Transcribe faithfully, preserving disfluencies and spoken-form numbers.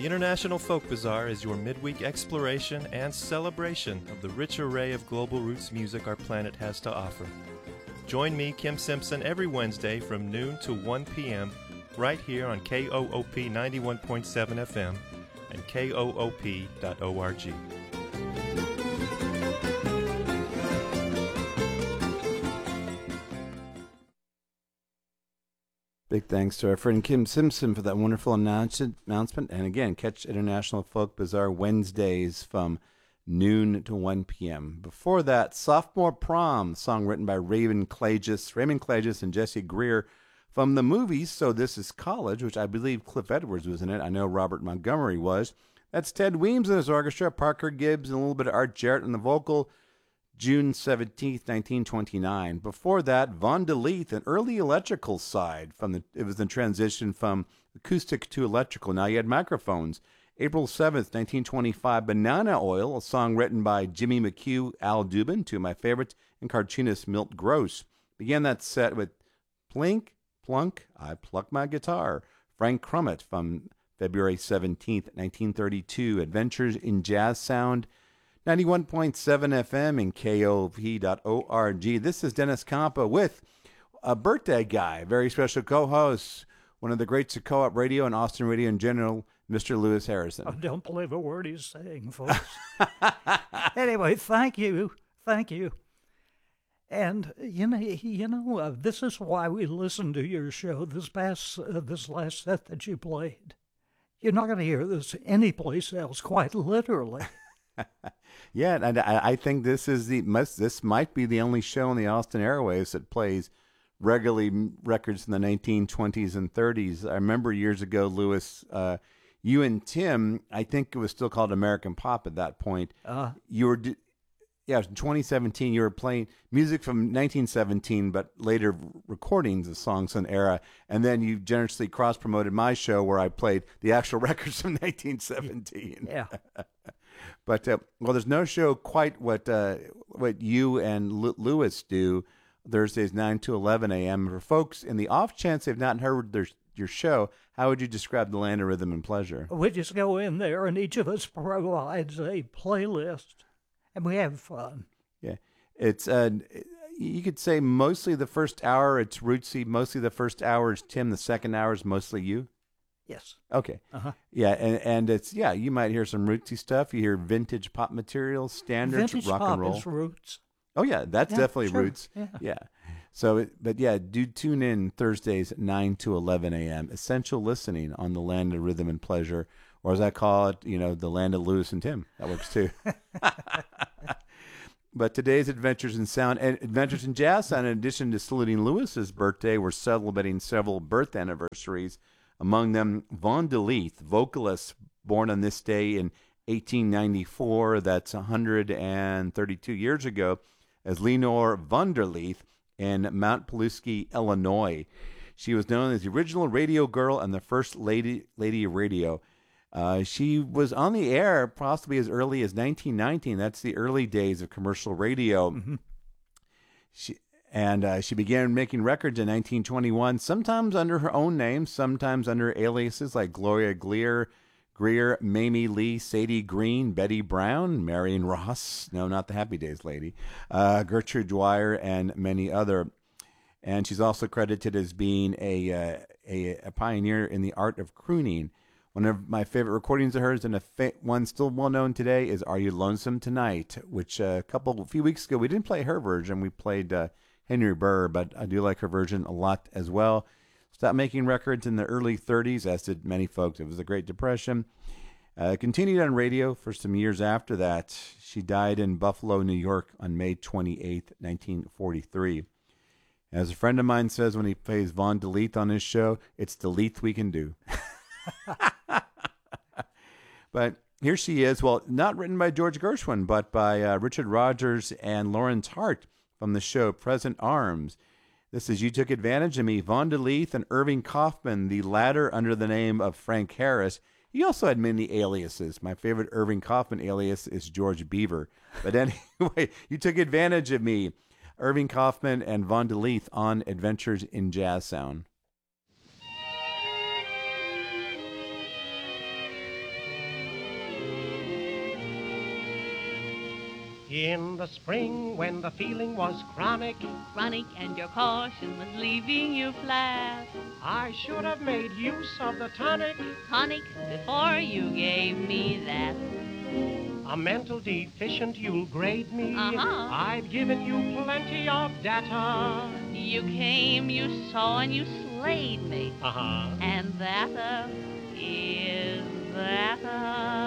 The International Folk Bazaar is your midweek exploration and celebration of the rich array of global roots music our planet has to offer. Join me, Kim Simpson, every Wednesday from noon to one p.m. right here on K O O P ninety-one point seven F M and K O O P dot org. Big thanks to our friend Kim Simpson for that wonderful announcement. And again, catch International Folk Bazaar Wednesdays from noon to one p.m. Before that, Sophomore Prom, song written by Raymond Klages, Raymond Klages and Jesse Greer from the movies So This Is College, which I believe Cliff Edwards was in it. I know Robert Montgomery was. That's Ted Weems and his orchestra, Parker Gibbs, and a little bit of Art Jarrett on the vocal. June seventeenth, nineteen twenty-nine. Before that, Von de Leeth, an early electrical side. From the It was the transition from acoustic to electrical. Now you had microphones. April seventh, nineteen twenty-five, Banana Oil, a song written by Jimmy McHugh, Al Dubin, two of my favorites, and cartoonist Milt Gross. Began that set with Plink, Plunk, I Pluck My Guitar. Frank Crummett from February seventeenth, nineteen thirty-two, Adventures in Jazz Sound. ninety-one point seven F M and K O O P dot org. This is Dennis Campa with a birthday guy, very special co-host, one of the greats of co-op radio and Austin radio in general, Mister Lewis Harrison. I don't believe a word he's saying, folks. Anyway, thank you. Thank you. And, you know, you know uh, this is why we listened to your show, this past, uh, this last set that you played. You're not going to hear this anyplace else, quite literally. Yeah, and I, I think this is the must. This might be the only show in the Austin airwaves that plays regularly records in the nineteen twenties and thirties. I remember years ago, Lewis, uh, you and Tim, I think it was still called American Pop at that point. Uh, you were, yeah, in twenty seventeen, you were playing music from nineteen seventeen, but later recordings of songs in era, and then you generously cross promoted my show where I played the actual records from nineteen seventeen. Yeah. But, uh, well, there's no show quite what uh, what you and L- Lewis do Thursdays nine to eleven a.m. For folks, in the off chance they've not heard their, your show, how would you describe the Land of Rhythm and Pleasure? We just go in there, and each of us provides a playlist, and we have fun. Yeah. It's, uh, you could say mostly the first hour, it's rootsy. Mostly the first hour is Tim. The second hour is mostly you. Yes. Okay. Uh-huh. Yeah, and, and it's, yeah, you might hear some rootsy stuff. You hear vintage pop material, standards, Vintage rock pop and roll. is roots. Oh, yeah, that's Yeah, definitely sure. roots. Yeah. Yeah. So, it- but yeah, do tune in Thursdays nine to eleven a.m. Essential listening on the Land of Rhythm and Pleasure, or as I call it, you know, the Land of Lewis and Tim. That works too. But today's Adventures in Sound and Adventures in Jazz Sound, in addition to saluting Lewis's birthday, we're celebrating several birth anniversaries. Among them, Von de Leeth, vocalist born on this day in eighteen ninety-four. That's one hundred thirty-two years ago, as Lenore von der Leeth in Mount Pulaski, Illinois. She was known as the original radio girl and the first lady lady of radio. Uh, she was on the air possibly as early as nineteen nineteen. That's the early days of commercial radio. Mm-hmm. She and uh, she began making records in nineteen twenty-one, sometimes under her own name, sometimes under aliases like Gloria Greer, Greer, Mamie Lee, Sadie Green, Betty Brown, Marion Ross, no, not the Happy Days lady, uh, Gertrude Dwyer, and many other. And she's also credited as being a, uh, a a pioneer in the art of crooning. One of my favorite recordings of hers, and a fa- one still well known today, is "Are You Lonesome Tonight?" Which uh, a couple, a few weeks ago, we didn't play her version. We played uh, Henry Burr, but I do like her version a lot as well. Stopped making records in the early thirties, as did many folks. It was the Great Depression. Uh, continued on radio for some years after that. She died in Buffalo, New York on May twenty-eighth, nineteen forty-three. As a friend of mine says when he plays Von de Leeth on his show, it's the Leeth we can do. But here she is. Well, not written by George Gershwin, but by uh, Richard Rodgers and Lawrence Hart from the show Present Arms. This is You Took Advantage of Me, Von de Leeth and Irving Kaufman, the latter under the name of Frank Harris. He also had many aliases. My favorite Irving Kaufman alias is George Beaver. But anyway, You Took Advantage of Me, Irving Kaufman and Von de Leeth on Adventures in Jazz Sound. In the spring when the feeling was chronic, Chronic and your caution was leaving you flat. I should have made use of the tonic. Tonic before you gave me that. A mental deficient, you'll grade me. Uh-huh. I've given you plenty of data. You came, you saw, and you slayed me. Uh-huh. And that uh, is that uh,